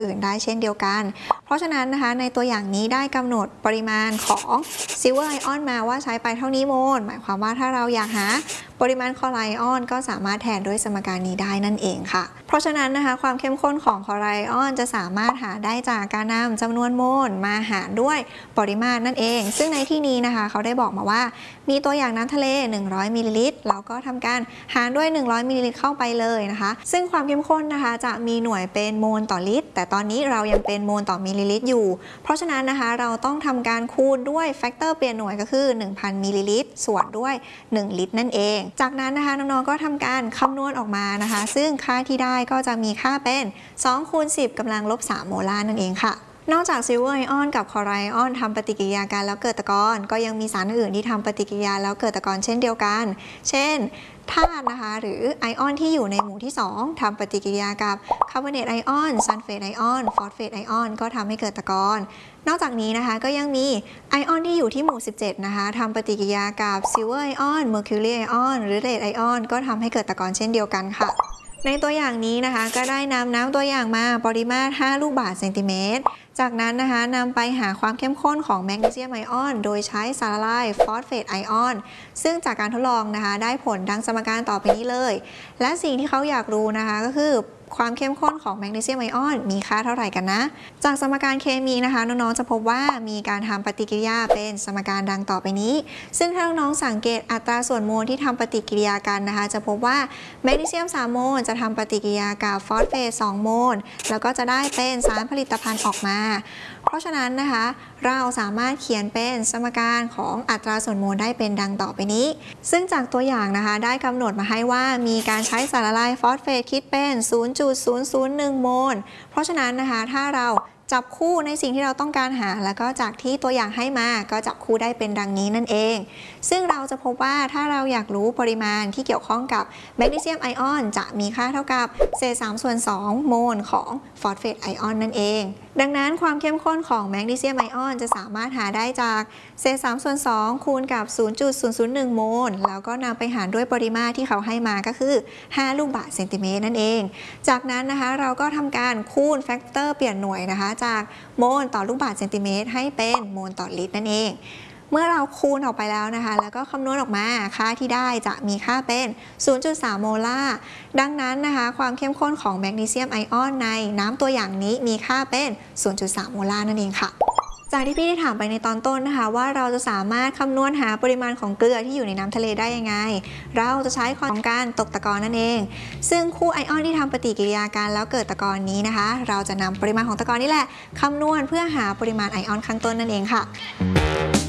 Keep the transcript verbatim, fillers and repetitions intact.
อื่นได้เช่นเดียวกันเพราะฉะนั้นนะคะในตัวอย่างนี้ได้กำหนดปริมาณของซิลเวอร์ไอออนมาว่าใช้ไปเท่านี้โมลหมายความว่าถ้าเราอยากหาปริมาณคลอไรด์ไอออนก็สามารถแทนด้วยสมการนี้ได้นั่นเองค่ะเพราะฉะนั้นนะคะความเข้มข้นของคลอไรด์ไอออนจะสามารถหาได้จากการนำจำนวนโมลมาหารด้วยปริมาตรนั่นเองซึ่งในที่นี้นะคะเขาได้บอกมาว่ามีตัวอย่างน้ำทะเลหนึ่งร้อยมิลลิลิตรเราก็ทำการหารด้วยหนึ่งร้อยมิลลิลิตรเข้าไปเลยนะคะซึ่งความเข้มข้นนะคะจะมีหน่วยเป็นโมลต่อลิตรแต่ตอนนี้เรายังเป็นโมลต่อมิลลิลิตรอยู่เพราะฉะนั้นนะคะเราต้องทำการคูณด้วยแฟกเตอร์เปลี่ยนหน่วยก็คือ หนึ่งพัน มิลลิลิตรส่วนด้วยหนึ่งลิตรนั่นเองจากนั้นนะคะน้องๆก็ทำการคำนวณออกมานะคะซึ่งค่าที่ได้ก็จะมีค่าเป็นสองคูณสิบกำลังลบสามโมลาร์นั่นเองค่ะนอกจากซิลเวอร์ไอออนกับคลอไรด์ไอออนทำปฏิกิริยากันแล้วเกิดตะกอนก็ยังมีสารอื่นที่ทำปฏิกิริยาแล้วเกิดตะกอนเช่นเดียวกันเช่นธาตุนะคะหรือไอออนที่อยู่ในหมู่ที่สองทำปฏิกิริยากับคาร์บอเนตไอออนซัลเฟตไอออนฟอสเฟตไอออนก็ทำให้เกิดตะกอนนอกจากนี้นะคะก็ยังมีไอออนที่อยู่ที่หมู่สิบเจ็ดนะคะทำปฏิกิริยากับซิลเวอร์ไอออนเมอร์คิวรีไอออนหรือเลดไอออนก็ทำให้เกิดตะกอนเช่นเดียวกันค่ะในตัวอย่างนี้นะคะก็ได้นำน้ำตัวอย่างมาปริมาตรห้าลูกบาศก์เซนติเมตรจากนั้นนะคะนำไปหาความเข้มข้นของแมกนีเซียมไอออนโดยใช้สารละลายฟอสเฟตไอออนซึ่งจากการทดลองนะคะได้ผลดังสมการต่อไปนี้เลยและสิ่งที่เขาอยากรู้นะคะก็คือความเข้มข้นของแมกนีเซียมไอออนมีค่าเท่าไหร่กันนะจากสมการเคมีนะคะน้องๆจะพบว่ามีการทำปฏิกิริยาเป็นสมการดังต่อไปนี้ซึ่งถ้าน้องๆสังเกตอัตราส่วนโมลที่ทำปฏิกิริยากันนะคะจะพบว่าแมกนีเซียมสามโมลจะทำปฏิกิริยากับฟอสเฟตสองโมลแล้วก็จะได้เป็นสารผลิตภัณฑ์ออกมาเพราะฉะนั้นนะคะเราสามารถเขียนเป็นสมการของอัตราส่วนโมลได้เป็นดังต่อไปนี้ซึ่งจากตัวอย่างนะคะได้กำหนดมาให้ว่ามีการใช้สารละลายฟอสเฟตคิดเป็น ศูนย์จุดศูนย์ศูนย์หนึ่ง โมลเพราะฉะนั้นนะคะถ้าเราจับคู่ในสิ่งที่เราต้องการหาแล้วก็จากที่ตัวอย่างให้มาก็จับคู่ได้เป็นดังนี้นั่นเองซึ่งเราจะพบว่าถ้าเราอยากรู้ปริมาณที่เกี่ยวข้องกับแมกนีเซียมไอออนจะมีค่าเท่ากับเศษสามส่วนสองโมลของฟอสเฟตไอออนนั่นเองดังนั้นความเข้มข้นของแมกนีเซียมไอออนจะสามารถหาได้จากเศษสามส่วนสองคูณกับ ศูนย์จุดศูนย์ศูนย์หนึ่ง โมลแล้วก็นำไปหารด้วยปริมาตรที่เขาให้มาก็คือห้าลูกบาศก์เซนติเมตรนั่นเองจากนั้นนะคะเราก็ทำการคูณแฟกเตอร์เปลี่ยนหน่วยนะคะจากโมลต่อลูกบาศก์เซนติเมตรให้เป็นโมลต่อลิตรนั่นเองเมื่อเราคูณออกไปแล้วนะคะแล้วก็คำนวณออกมาค่าที่ได้จะมีค่าเป็น ศูนย์จุดสาม โมลาร์ดังนั้นนะคะความเข้มข้นของแมกนีเซียมไอออนในน้ำตัวอย่างนี้มีค่าเป็น ศูนย์จุดสาม โมลาร์นั่นเองค่ะจากที่พี่ได้ถามไปในตอนต้นนะคะว่าเราจะสามารถคำนวณหาปริมาณของเกลือที่อยู่ในน้ำทะเลได้ยังไงเราจะใช้ของการตกตะกอนนั่นเองซึ่งคู่ไอออนที่ทำปฏิกิริยากันแล้วเกิดตะกอนนี้นะคะเราจะนำปริมาณของตะกอนนี่แหละคำนวณเพื่อหาปริมาณไอออนข้างต้นนั่นเองค่ะ